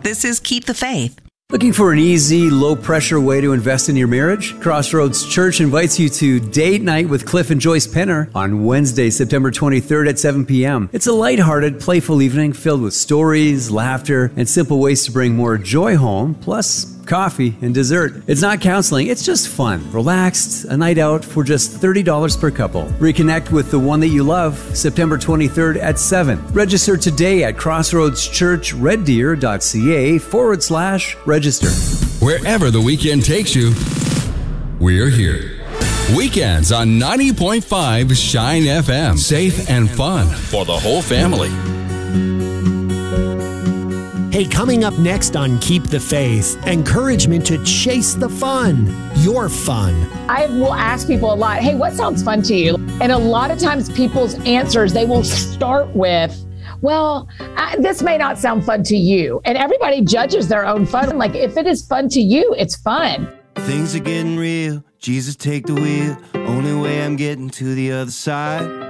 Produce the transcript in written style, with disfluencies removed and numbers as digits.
This is Keep the Faith. Looking for an easy, low-pressure way to invest in your marriage? Crossroads Church invites you to Date Night with Cliff and Joyce Penner on Wednesday, September 23rd at 7 p.m. It's a lighthearted, playful evening filled with stories, laughter, and simple ways to bring more joy home, plus coffee and dessert. It's not counseling, it's just fun. Relaxed, a night out for just $30 per couple. Reconnect with the one that you love, September 23rd at 7. Register today at crossroadschurchreddeer.ca/register. Wherever the weekend takes you, we're here. Weekends on 90.5 Shine FM. Safe and fun for the whole family. Hey, coming up next on Keep the Faith, encouragement to chase the fun, your fun. I will ask people a lot, hey, what sounds fun to you? And a lot of times people's answers, they will start with, well, this may not sound fun to you. And everybody judges their own fun. Like, if it is fun to you, it's fun. Things are getting real. Jesus, take the wheel. Only way I'm getting to the other side.